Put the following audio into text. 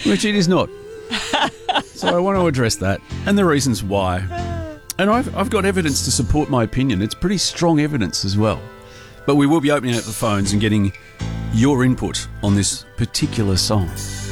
which it is not. So I want to address that and the reasons why. And I've got evidence to support my opinion. It's pretty strong evidence as well. But we will be opening up the phones and getting your input on this particular song.